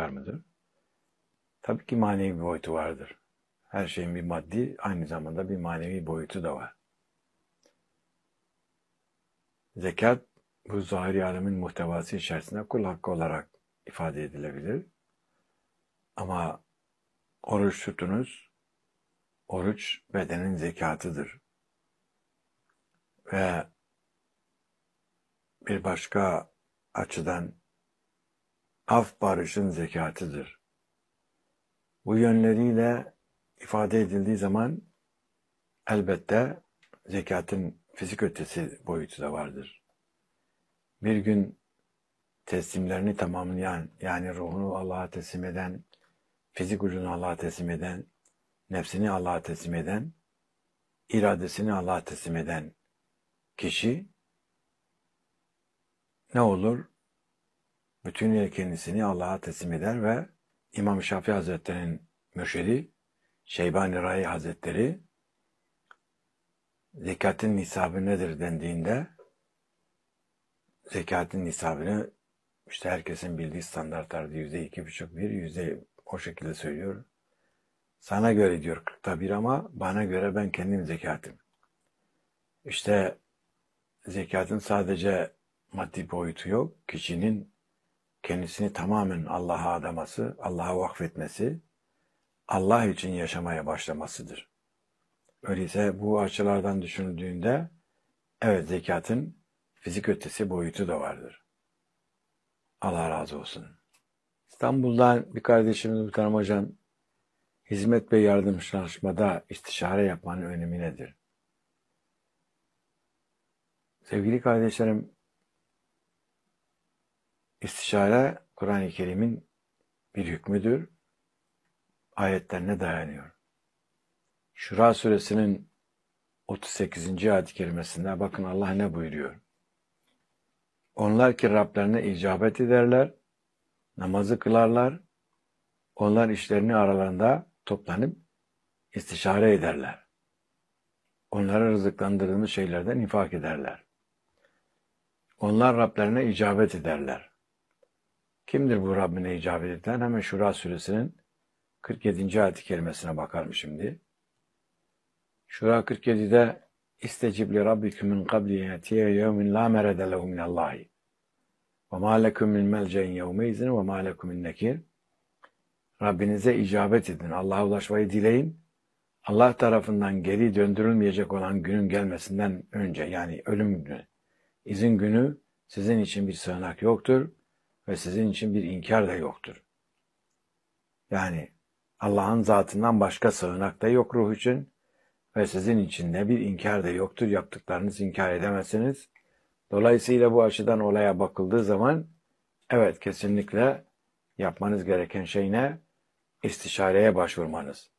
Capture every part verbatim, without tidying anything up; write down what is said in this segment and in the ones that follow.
var mıdır? Tabii ki manevi bir boyutu vardır. Her şeyin bir maddi, aynı zamanda bir manevi boyutu da var. Zekat, bu zahiri alemin muhtevası içerisinde kul hakkı olarak ifade edilebilir. Ama oruç tutunuz, oruç bedenin zekatıdır. Ve bir başka açıdan af barışın zekatıdır. Bu yönleriyle ifade edildiği zaman elbette zekatın fizik ötesi boyutu da vardır. Bir gün teslimlerini tamamlayan, yani ruhunu Allah'a teslim eden, fizik ucunu Allah'a teslim eden, nefsini Allah'a teslim eden, iradesini Allah'a teslim eden kişi ne olur? Bütünüyle kendisini Allah'a teslim eder ve İmam Şafii Hazretleri'nin mürşidi Şeybani Rai Hazretleri zekatın nisabı nedir dendiğinde zekatın nisabını işte herkesin bildiği standartlarda yüzde iki buçuk bir, yüzde o şekilde söylüyor. Sana göre diyor kırkta bir ama bana göre ben kendim zekatım. İşte zekatın sadece maddi boyutu yok. Kişinin kendisini tamamen Allah'a adaması, Allah'a vakfetmesi, Allah için yaşamaya başlamasıdır. Öyleyse bu açılardan düşünüldüğünde evet zekatın fizik ötesi boyutu da vardır. Allah razı olsun. İstanbul'dan bir kardeşimiz Muhterem Hocam, hizmet ve yardımlaşmada istişare yapmanın önemi nedir? Sevgili kardeşlerim, istişare Kur'an-ı Kerim'in bir hükmüdür. Ayetlerine dayanıyor. Şura suresinin otuz sekizinci ayet-i kerimesinde bakın Allah ne buyuruyor? Onlar ki Rablerine icabet ederler, namazı kılarlar, onlar işlerini aralarında toplanıp istişare ederler. Onlara rızıklandırdığımız şeylerden infak ederler. Onlar Rablerine icabet ederler. Kimdir bu Rabbine icabet eden? Hemen Şura suresinin kırk yedinci ayet-i kerimesine bakalım şimdi. Şura kırk yedide İstecib li rabbiküm min qabli yatiye yevmin la merede lehu minallahi ve ma lekum min melce'in yevmeizin ve ma lekum min nekir. Rabbinize icabet edin. Allah'a ulaşmayı dileyin. Allah tarafından geri döndürülmeyecek olan günün gelmesinden önce, yani ölüm günü, izin günü sizin için bir sığınak yoktur ve sizin için bir inkar da yoktur. Yani Allah'ın zatından başka sığınak da yok ruh için ve sizin için de bir inkar da yoktur. Yaptıklarınızı inkar edemezsiniz. Dolayısıyla bu açıdan olaya bakıldığı zaman evet kesinlikle yapmanız gereken şey ne? İstişareye başvurmanız.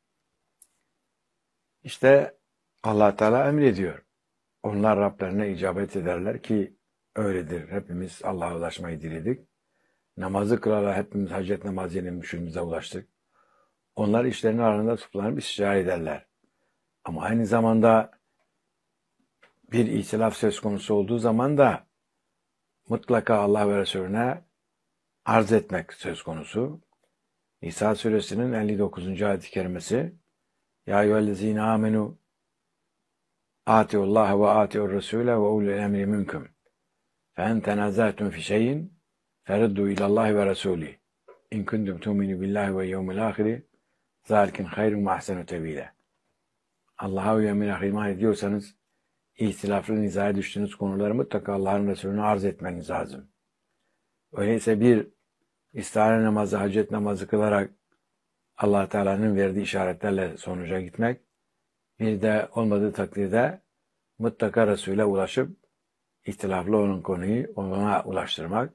İşte Allah Teala emrediyor. Onlar Rablerine icabet ederler ki öyledir. Hepimiz Allah'a ulaşmayı diledik. Namazı kılarlar, hepimiz hacet namazıyla müşrimize ulaştık. Onlar işlerinin arasında toplanıp istişare ederler. Ama aynı zamanda bir itilaf söz konusu olduğu zaman da mutlaka Allah ve Resulüne arz etmek söz konusu. İsa suresinin elli dokuzuncu ayet-i kerimesi Ya eyyühellezine amenu atiullaha ve atiur resule ve ulul emri minkum fe en tenaza'tum fi şeyin feruddu ilallahi ve resulih in kuntum tu'minu billahi ve yevmil ahiri zalikin hayrun ve ahsenu tevila. Allah'a ve yevmil ahir iman ediyorsanız ihtilaflı nizaya düştüğünüz konuları mutlaka Allah'ın Resulüne arz etmeniz lazım. Öyleyse bir istihare namazı, hacet namazı kılarak Allah Teala'nın verdiği işaretlerle sonuca gitmek, bir de olmadığı takdirde mutlaka Resul'e ulaşıp ihtilaflı olan konuyu ona ulaştırmak,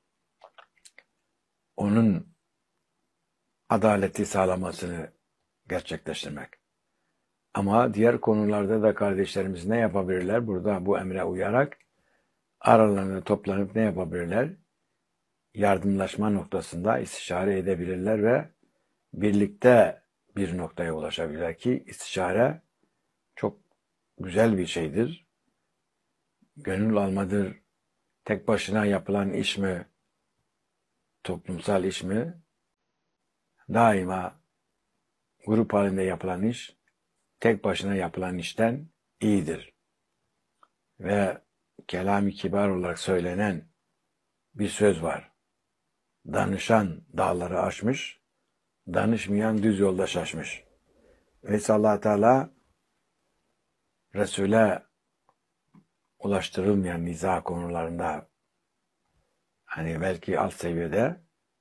onun adaleti sağlamasını gerçekleştirmek. Ama diğer konularda da kardeşlerimiz ne yapabilirler? Burada bu emre uyarak aralarında toplanıp ne yapabilirler? Yardımlaşma noktasında istişare edebilirler ve birlikte bir noktaya ulaşabilirler ki istişare çok güzel bir şeydir. Gönül almadır. Tek başına yapılan iş mi? Toplumsal iş mi? daima grup halinde yapılan iş, tek başına yapılan işten iyidir. Ve kelam-ı kibar olarak söylenen bir söz var. Danışan dağları aşmış, danışmayan düz yolda şaşmış. Ve Allah Teala Resul'e ulaştırılmayan niza konularında, hani belki alt seviyede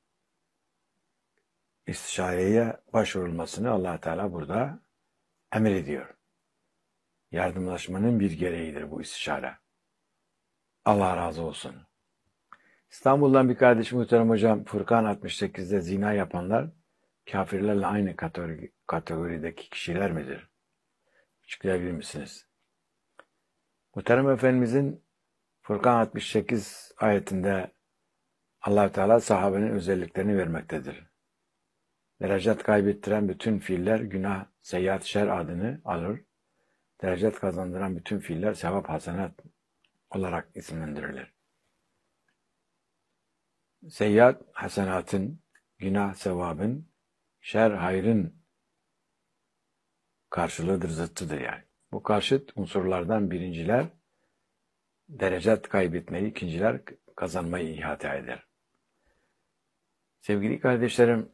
istişareye başvurulmasını Allah Teala burada emrediyor. Yardımlaşmanın bir gereğidir bu istişare. Allah razı olsun. İstanbul'dan bir kardeşim muhterem hocam, Furkan altmış sekizde zina yapanlar kafirlerle aynı kategori, kategorideki kişiler midir? Açıklayabilir misiniz? Muhterem Efendimizin Furkan altmış sekiz ayetinde Allah Teala sahabenin özelliklerini vermektedir. Derecet kaybettiren bütün fiiller günah, seyyiat, şer adını alır. Derecet kazandıran bütün fiiller sevap, hasenat olarak isimlendirilir. Seyyiat, hasenatın, günah, sevabın, şer, hayrın karşılığıdır, zıttıdır yani. Bu karşıt unsurlardan birinciler derecet kaybetmeyi, ikinciler kazanmayı ihate eder. Sevgili kardeşlerim,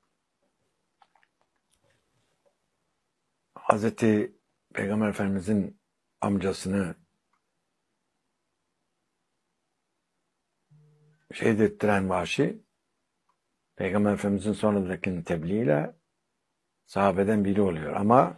Hazreti Peygamber Efendimizin amcasını şehit ettiren Vahşi, Peygamber Efendimizin sonradaki tebliğiyle sahabeden biri oluyor. Ama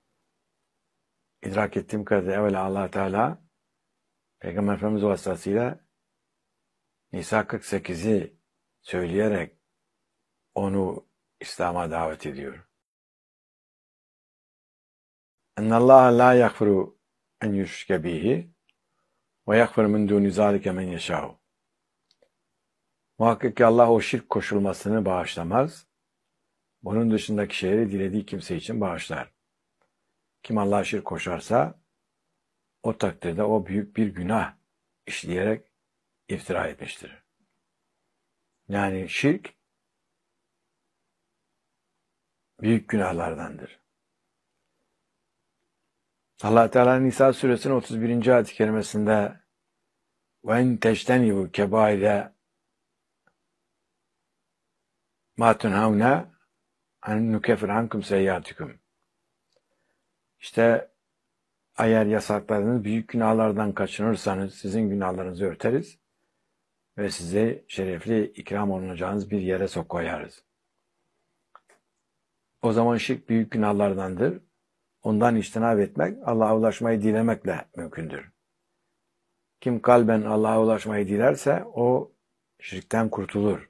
idrak ettiğim kadarıyla evvela Allah Teala Peygamber Efendimiz vasıtasıyla Nisa kırk sekizi söyleyerek onu İslam'a davet ediyor. Ennallaha la yaghfiru en yushrike bihi ve yaghfiru min duni zalike men yeşâ'u. Muhakkak ki Allah o şirk koşulmasını bağışlamaz. Bunun dışındaki şeyleri dilediği kimse için bağışlar. Kim Allah'a şirk koşarsa o takdirde o büyük bir günah işleyerek iftira etmiştir. Yani şirk büyük günahlardandır. Allah Teala Nisa suresinin otuz birinci ayet-i kerimesinde ve en teştenibu kebaire ma tunhavne an nukeffir ankum seyyiatikum. İşte eğer yasakladığınız büyük günahlardan kaçınırsanız sizin günahlarınızı örteriz ve size şerefli ikram olunacağınız bir yere sok koyarız. O zaman şirk büyük günahlardandır. Ondan içtinab etmek, Allah'a ulaşmayı dilemekle mümkündür. Kim kalben Allah'a ulaşmayı dilerse o şirkten kurtulur.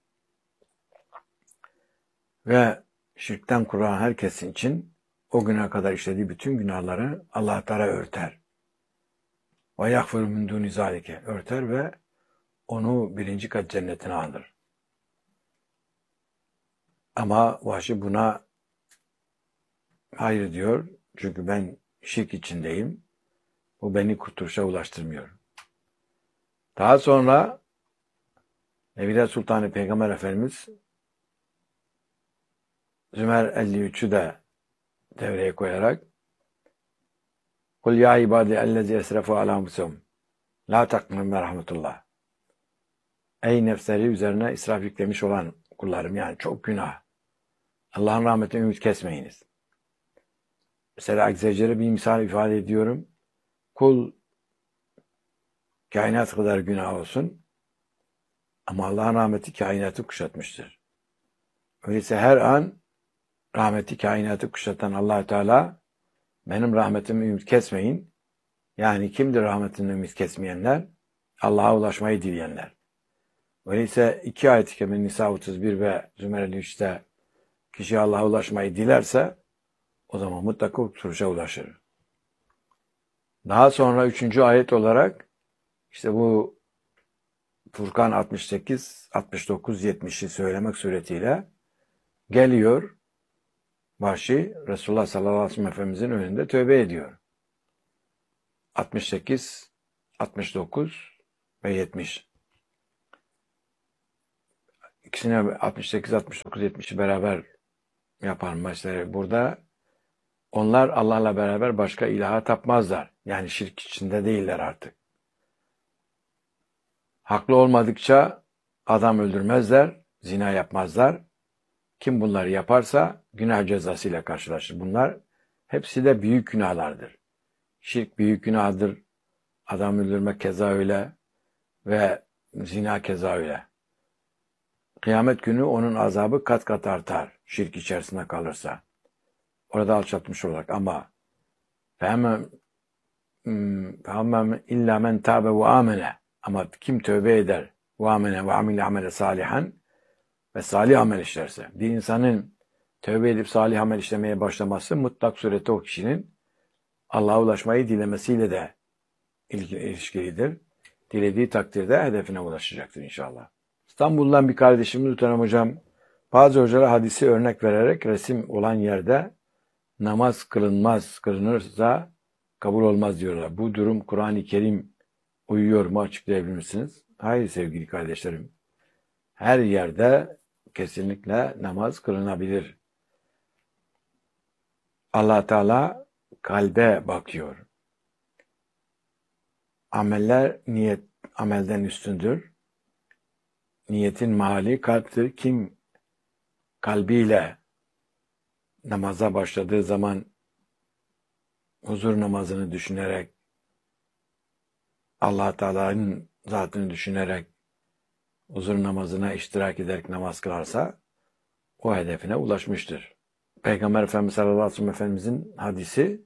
Ve şirkten kurulan herkes için o güne kadar işlediği bütün günahları Allah Teala örter. Ve yaghfiru min duni zalike, örter ve onu birinci kat cennetine alır. Ama Vahşi buna hayır diyor. Çünkü ben şirk içindeyim. Bu beni kurtuluşa ulaştırmıyor. Daha sonra Nebiler Sultanı Peygamber Efendimiz Zümer elli üçü de devreye koyarak Kul ya ibadi ellezi esrefu ala musum la taknun min rahmetullah. Ey nefsleri üzerine israf yüklemiş olan kullarım, yani çok günah. Allah'ın rahmetine ümit kesmeyiniz. Mesela Akzecere bir misal ifade ediyorum. Kul kainat kadar günah olsun ama Allah'ın rahmeti kainatı kuşatmıştır. Öyleyse her an rahmeti kainatı kuşatan Allah Teala benim rahmetimi ümit kesmeyin. Yani kimdir rahmetini ümit kesmeyenler? Allah'a ulaşmayı dileyenler. Öyleyse iki ayet-i kerime Nisa otuz bir ve Zümer elli üçte kişi Allah'a ulaşmayı dilerse o zaman mutlaka kurtuluşa ulaşır. Daha sonra üçüncü ayet olarak işte bu Furkan altmış sekiz, altmış dokuz, yetmişi söylemek suretiyle geliyor. Vahşi Resulullah sallallahu aleyhi ve sellem Efendimizin önünde tövbe ediyor. altmış sekiz, altmış dokuz ve yetmiş. ikisine altmış sekiz, altmış dokuz, yetmişi beraber yapan mesele burada. Onlar Allah'la beraber başka ilaha tapmazlar. Yani şirk içinde değiller artık. Haklı olmadıkça adam öldürmezler, zina yapmazlar. Kim bunları yaparsa günah cezasıyla karşılaşır. Bunlar hepsi de büyük günahlardır. Şirk büyük günahdır. Adam öldürmek keza öyle ve zina keza öyle. Kıyamet günü onun azabı kat kat artar şirk içerisinde kalırsa. Orada alçaltmış olarak ama فَاَمَّا اِلَّا مَنْ تَابَ وَآمَنَ ama kim tövbe eder وَآمَنَ وَعَمِلَ عَمَلَ صَالِحًا ve salih amel işlerse, bir insanın tövbe edip salih amel işlemeye başlaması mutlak surette o kişinin Allah'a ulaşmayı dilemesiyle de ilişkilidir. Dilediği takdirde hedefine ulaşacaktır inşallah. İstanbul'dan bir kardeşimiz Muhterem Hocam, bazı hocalar hadisi örnek vererek resim olan yerde namaz kılınmaz, kılınırsa kabul olmaz diyorlar. Bu durum Kur'an-ı Kerim uyuyor mu, açıklayabilir misiniz? Hayır sevgili kardeşlerim. Her yerde kesinlikle namaz kılınabilir. Allah Teala kalbe bakıyor. Ameller niyet amelden üstündür. Niyetin mahalli kalptir. Kim kalbiyle namaza başladığı zaman huzur namazını düşünerek, Allah Teala'nın zatını düşünerek huzur namazına iştirak ederek namaz kılarsa o hedefine ulaşmıştır. Peygamber Efendimiz sallallahu aleyhi ve sellem Efendimizin hadisi,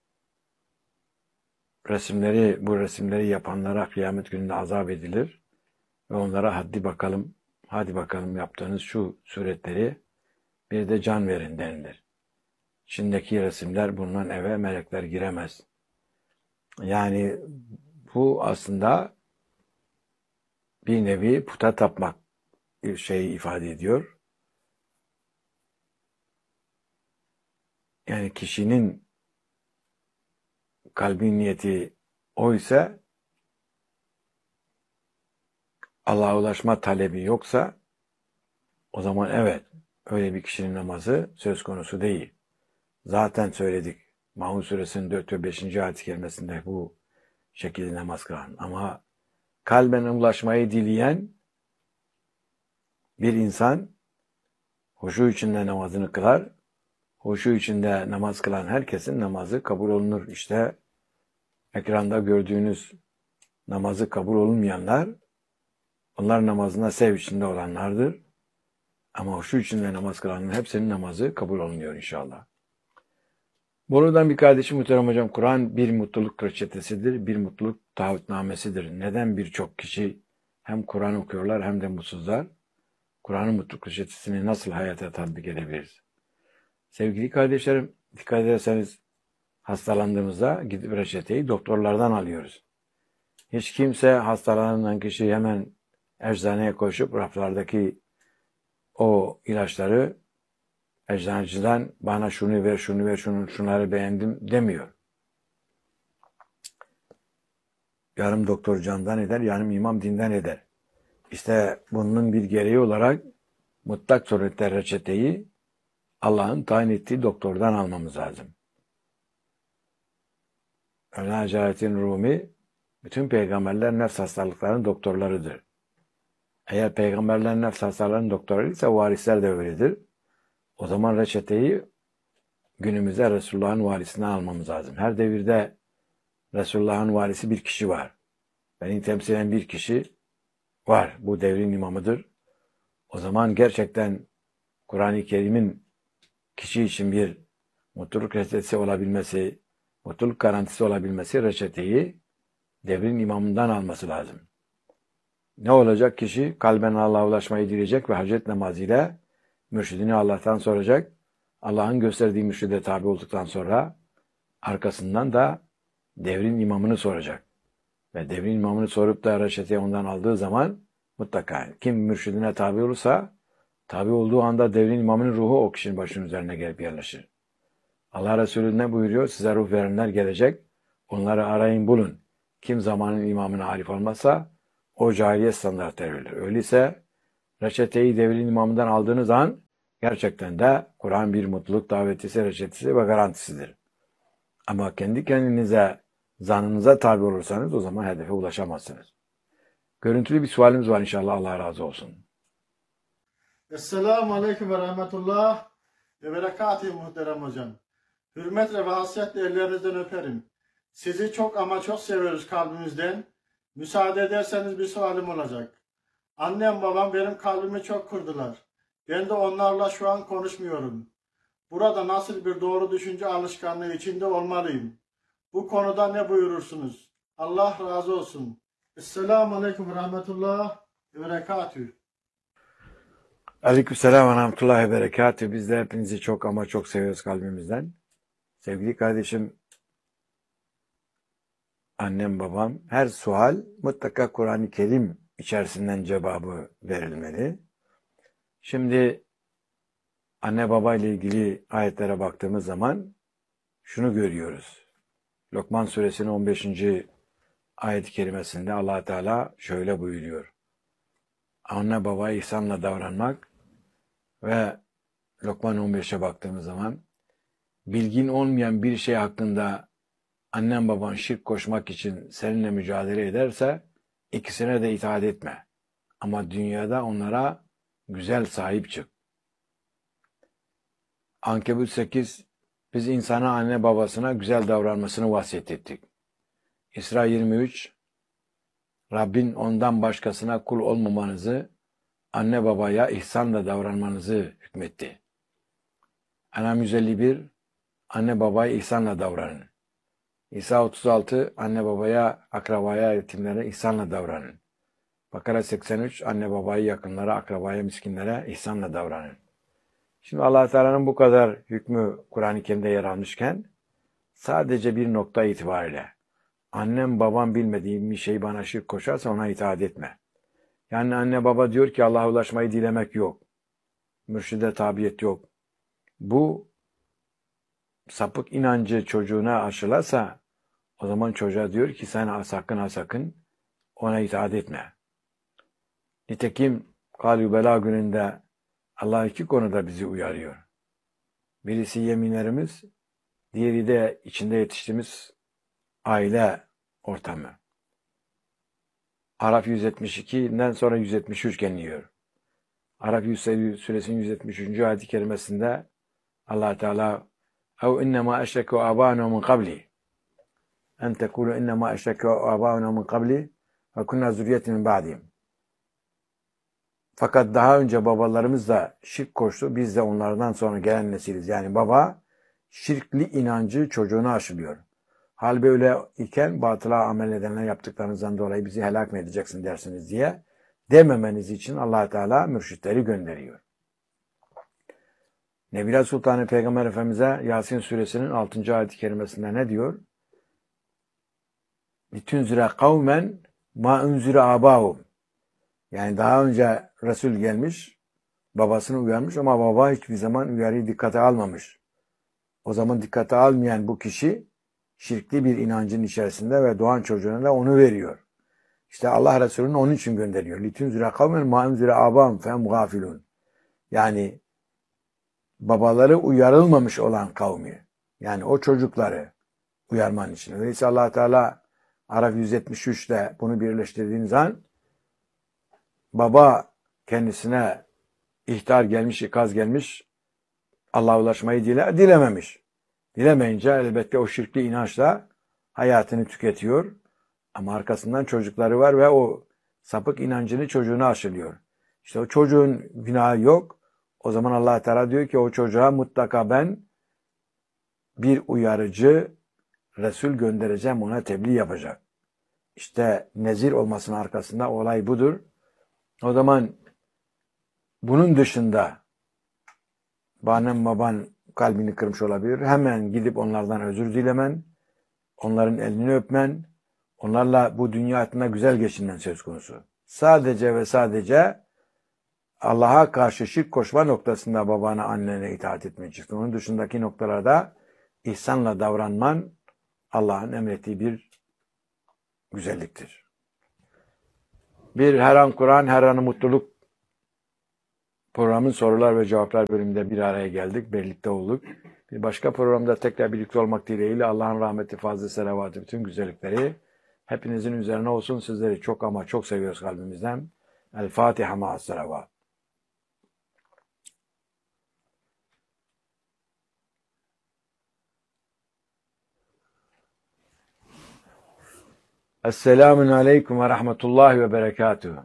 resimleri, bu resimleri yapanlara kıyamet gününde azap edilir ve onlara hadi bakalım, hadi bakalım yaptığınız şu suretleri bir de can verin denilir. İçindeki resimler bulunan eve melekler giremez. Yani bu aslında bir nevi puta tapmak bir şeyi ifade ediyor. Yani kişinin kalbin niyeti o ise, Allah'a ulaşma talebi yoksa, o zaman evet, öyle bir kişinin namazı söz konusu değil. Zaten söyledik. Maun suresinin dört ve beşinci ayet-i kerimesinde bu şekilde namaz kılan. Ama kalben ulaşmayı dileyen bir insan huşu içinde namazını kılar. Huşu içinde namaz kılan herkesin namazı kabul olunur. İşte ekranda gördüğünüz namazı kabul olunmayanlar, onlar namazına sev içinde olanlardır. Ama huşu içinde namaz kılanların hepsinin namazı kabul olunuyor inşallah. Buradan bir kardeşim Muhterem Hocam, Kur'an bir mutluluk reçetesidir, bir mutluluk taahhütnamesidir. Neden birçok kişi hem Kur'an okuyorlar hem de mutsuzlar? Kur'an'ın mutluluk reçetesini nasıl hayata tatbik edebiliriz? Sevgili kardeşlerim, dikkat ederseniz hastalandığımızda gidip reçeteyi doktorlardan alıyoruz. Hiç kimse hastalanan kişi hemen eczaneye koşup raflardaki o ilaçları eczaneciden bana şunu ver, şunu ver, şunu, şunları beğendim demiyor. Yarım doktor candan eder, yarım imam dinden eder. İşte bunun bir gereği olarak mutlak surette reçeteyi Allah'ın tayin ettiği doktordan almamız lazım. Mevlana Celaleddin Rumi, bütün peygamberler nefs hastalıklarının doktorlarıdır. Eğer peygamberler nefs hastalıklarının doktorları ise varisler de öyledir. O zaman reçeteyi günümüzde Resulullah'ın varisinden almamız lazım. Her devirde Resulullah'ın varisi bir kişi var. Beni temsil eden bir kişi var. Bu devrin imamıdır. O zaman gerçekten Kur'an-ı Kerim'in kişi için bir mutluluk reçetesi olabilmesi, mutluluk garantisi olabilmesi reçeteyi devrin imamından alması lazım. Ne olacak? Kişi kalben Allah'a ulaşmayı dileyecek ve hacet namazıyla mürşidini Allah'tan soracak. Allah'ın gösterdiği mürşide tabi olduktan sonra arkasından da devrin imamını soracak. Ve devrin imamını sorup da reçeteyi ondan aldığı zaman mutlaka kim mürşidine tabi olursa tabi olduğu anda devrin imamının ruhu o kişinin başının üzerine gelip yerleşir. Allah Resulü ne buyuruyor? Size ruh verenler gelecek. Onları arayın bulun. Kim zamanın imamına arif olmazsa o cahiliye standartları verilir. Öyleyse reçeteyi devrin imamından aldığınız an gerçekten de Kur'an bir mutluluk davetisi, reçetesi ve garantisidir. Ama kendi kendinize, zannınıza tabi olursanız o zaman hedefe ulaşamazsınız. Görüntülü bir sualimiz var inşallah. Allah razı olsun. Esselamu Aleyküm ve Rahmetullah ve Berekatuhu muhterem hocam. Hürmetle ve hasiyetle ellerinizden öperim. Sizi çok ama çok seviyoruz kalbimizden. Müsaade ederseniz bir sualim olacak. Annem babam benim kalbimi çok kırdılar. Ben de onlarla şu an konuşmuyorum. Burada nasıl bir doğru düşünce alışkanlığı içinde olmalıyım? Bu konuda ne buyurursunuz? Allah razı olsun. Esselamu Aleyküm ve Rahmetullah ve Berekatuhu. Aleykümselam ve rahmetullahi ve berekatühü. Biz de hepinizi çok ama çok seviyoruz kalbimizden. Sevgili kardeşim, annem babam, her sual mutlaka Kur'an-ı Kerim içerisinden cevabı verilmeli. Şimdi anne baba ile ilgili ayetlere baktığımız zaman şunu görüyoruz. Lokman suresinin on beşinci ayet-i kerimesinde Allah Teala şöyle buyuruyor. Anne babaya ihsanla davranmak ve Lokman on beşe baktığımız zaman bilgin olmayan bir şey hakkında annen baban şirk koşmak için seninle mücadele ederse ikisine de itaat etme. Ama dünyada onlara güzel sahip çık. Ankebut sekiz, biz insana anne babasına güzel davranmasını vasiyet ettik. İsra yirmi üç, Rabbin ondan başkasına kul olmamanızı, anne babaya ihsanla davranmanızı hükmetti. En'am yüz elli bir, anne babaya ihsanla davranın. İsa otuz altı, anne babaya, akrabaya, yetimlere ihsanla davranın. Bakara seksen üç, anne babaya, yakınlara, akrabaya, miskinlere ihsanla davranın. Şimdi Allah Teala'nın bu kadar hükmü Kur'an-ı Kerim'de yer almışken sadece bir nokta itibariyle annem babam bilmediğim bir şey bana şirk koşarsa ona itaat etme. Yani anne baba diyor ki Allah'a ulaşmayı dilemek yok. Mürşide tabiyet yok. Bu sapık inancı çocuğuna aşılarsa o zaman çocuğa diyor ki sen sakın ha sakın ona itaat etme. Nitekim Kalü Bela gününde Allah iki konuda bizi uyarıyor. Birisi yeminlerimiz, diğeri de içinde yetiştiğimiz aile ortamı. Araf yüz yetmiş iki'den sonra yüz yetmiş üç geliyor. Araf suresinin yüz yetmiş üçüncü ayet-i kerimesinde Allah Teala "Ev innema eşreku abâna min qabli en tekulu innema eşreku abâna min qabli ve kunna zürriyetin min ba'dihim." Fakat daha önce babalarımız da şirk koştu. Biz de onlardan sonra gelen nesiliz. Yani baba şirkli inancı çocuğuna aşılıyor. Hal böyle iken batıla amel edenler yaptıklarınızdan dolayı bizi helak mı edeceksin dersiniz diye dememeniz için Allah Teala mürşitleri gönderiyor. Nebila Sultanı Peygamber Efendimiz'e Yasin suresinin altıncı ayet-i kerimesinde ne diyor? "Litunzire kavmen ma unzire abahum." Yani daha önce Resul gelmiş, babasını uyarmış ama baba hiçbir zaman uyarıyı dikkate almamış. O zaman dikkate almayan bu kişi şirkli bir inancın içerisinde ve doğan çocuğuna da onu veriyor. İşte Allah Resulü'nü onun için gönderiyor. "Litunzire kavmen ma unzire abahum fehum gafilun." Yani babaları uyarılmamış olan kavmi, yani o çocukları uyarman için. Öyleyse Allah Teala Araf yüz yetmiş üç'te bunu birleştirdiğiniz an baba kendisine ihtar gelmiş, ikaz gelmiş, Allah'a ulaşmayı dile, dilememiş. Dilemeyince elbette o şirkli inançla hayatını tüketiyor. Ama arkasından çocukları var ve o sapık inancını çocuğuna aşılıyor. İşte o çocuğun günahı yok. O zaman Allah Teala diyor ki o çocuğa mutlaka ben bir uyarıcı Resul göndereceğim, ona tebliğ yapacak. İşte nezir olmasının arkasında olay budur. O zaman bunun dışında annen baban kalbini kırmış olabilir. Hemen gidip onlardan özür dilemen, onların elini öpmen, onlarla bu dünya hayatında güzel geçinmen söz konusu. Sadece ve sadece Allah'a karşı şirk koşma noktasında babana, annene itaat etmeyeceksin. Onun dışındaki noktalarda ihsanla davranman Allah'ın emrettiği bir güzelliktir. Bir her an Kur'an, her an mutluluk Programın sorular ve cevaplar bölümünde bir araya geldik, birlikte olduk. Bir başka programda tekrar birlikte olmak dileğiyle Allah'ın rahmeti, fazla selavatı, bütün güzellikleri hepinizin üzerine olsun. Sizleri çok ama çok seviyoruz kalbimizden. El Fatiha ma'as selavat. Esselamun aleyküm ve rahmetullahi ve berekatuhu.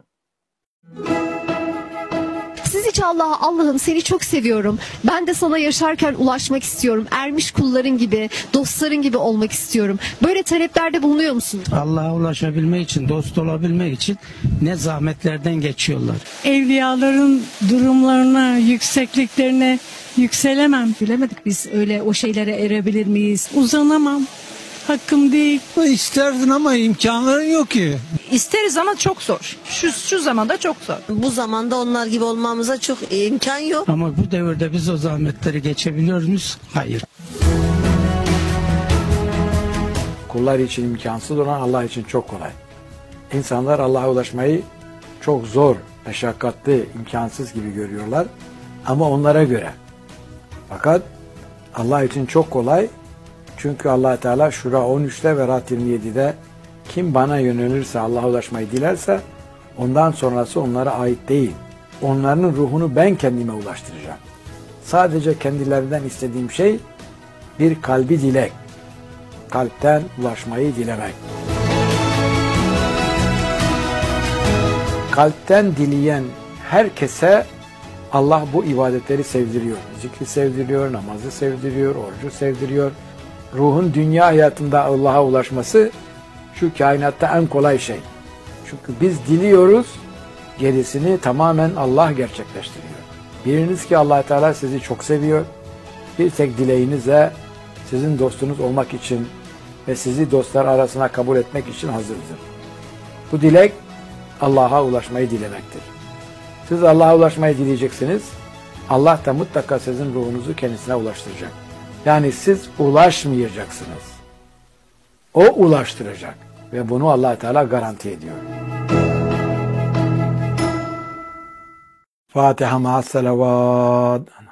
Siz hiç Allah'a, Allah'ım seni çok seviyorum. Ben de sana yaşarken ulaşmak istiyorum. Ermiş kulların gibi, dostların gibi olmak istiyorum. Böyle taleplerde bulunuyor musun? Allah'a ulaşabilmek için, dost olabilmek için ne zahmetlerden geçiyorlar. Evliyaların durumlarına, yüksekliklerine yükselemem. Bilemedik biz öyle o şeylere erebilir miyiz? Uzanamam. Hakkım değil. İsterdin ama imkanların yok ki. İsteriz ama çok zor. Şu, şu zamanda çok zor. Bu zamanda onlar gibi olmamıza çok imkan yok. Ama bu devirde biz o zahmetleri geçebiliyor muyuz? Hayır. Kullar için imkansız olan Allah için çok kolay. İnsanlar Allah'a ulaşmayı çok zor, meşakkatli, imkansız gibi görüyorlar. Ama onlara göre. Fakat Allah için çok kolay. Çünkü Allah Teala Şura on üçte ve Ra'd yirmi yedide kim bana yönelirse, Allah'a ulaşmayı dilerse ondan sonrası onlara ait değil. Onların ruhunu ben kendime ulaştıracağım. Sadece kendilerinden istediğim şey bir kalbi dilek. Kalpten ulaşmayı dilemek. Kalpten dileyen herkese Allah bu ibadetleri sevdiriyor. Zikri sevdiriyor, namazı sevdiriyor, orucu sevdiriyor. Ruhun dünya hayatında Allah'a ulaşması şu kainatta en kolay şey. Çünkü biz diliyoruz, gerisini tamamen Allah gerçekleştiriyor. Biliniz ki Allah Teala sizi çok seviyor. Bir tek dileğinize sizin dostunuz olmak için ve sizi dostlar arasına kabul etmek için hazırdır. Bu dilek Allah'a ulaşmayı dilemektir. Siz Allah'a ulaşmayı dileyeceksiniz. Allah da mutlaka sizin ruhunuzu kendisine ulaştıracak. Yani siz ulaşmayacaksınız. O ulaştıracak. Ve bunu Allah Teala garanti ediyor. Fatiha ma'as selavat.